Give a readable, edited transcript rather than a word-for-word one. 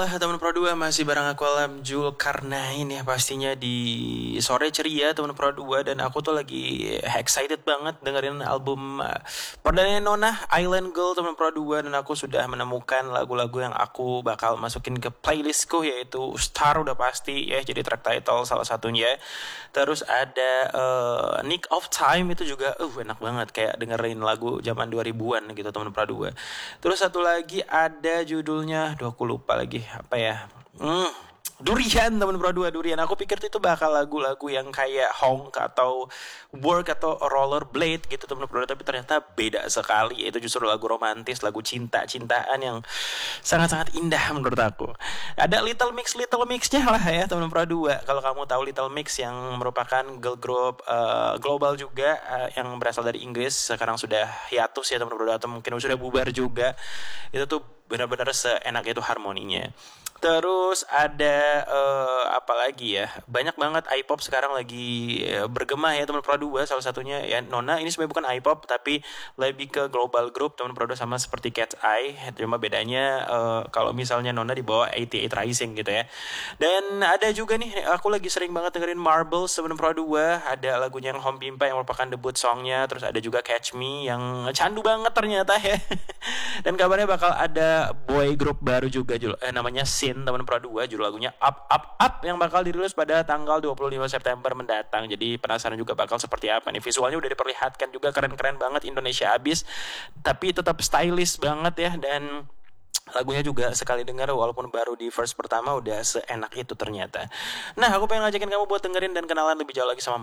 teman Pro 2, masih bareng aku Alam Zulkarnain ya, pastinya di sore ceria teman Pro 2. Dan aku tuh lagi excited banget dengerin album perdananya Nona, Island Girl teman Pro 2. Dan aku sudah menemukan lagu-lagu yang aku bakal masukin ke playlistku, yaitu Star udah pasti ya jadi track title salah satunya. Terus ada Nick of Time, itu juga enak banget, kayak dengerin lagu zaman 2000-an gitu teman Pro 2. Terus satu lagi ada judulnya, aku lupa lagi apa ya. Durian teman Pro 2, Durian. Aku pikir itu bakal lagu-lagu yang kayak Honk atau Work atau Rollerblade gitu teman Pro 2, tapi ternyata beda sekali. Itu justru lagu romantis, lagu cinta-cintaan yang sangat-sangat indah menurut aku. Ada Little Mix-nya lah ya teman Pro 2. Kalau kamu tahu Little Mix, yang merupakan girl group global juga, yang berasal dari Inggris, sekarang sudah hiatus ya teman Pro 2, atau mungkin sudah bubar juga. Itu tuh benar-benar seenak itu harmoninya. Terus ada apa lagi ya? Banyak banget iPop sekarang lagi bergema ya teman Pro 2. Salah satunya ya Nona. Ini sebenarnya bukan iPop tapi lebih ke global group teman Pro 2, sama seperti Cat's Eye. Cuma bedanya kalau misalnya Nona di bawah 88 Rising gitu ya. Dan ada juga nih, aku lagi sering banget dengerin Marbles teman Pro 2. Ada lagunya yang Home Pimpa yang merupakan debut songnya. Terus ada juga Catch Me yang candu banget ternyata ya. Dan kabarnya bakal ada boy group baru juga, namanya Sin teman Pro 2, judul lagunya Up Up Up, yang bakal dirilis pada tanggal 25 September mendatang. Jadi penasaran juga bakal seperti apa nih. Visualnya udah diperlihatkan juga, keren-keren banget, Indonesia abis, tapi tetap stylish banget ya. Dan lagunya juga sekali dengar walaupun baru di verse pertama udah seenak itu ternyata. Nah, aku pengen ngajakin kamu buat dengerin dan kenalan lebih jauh lagi sama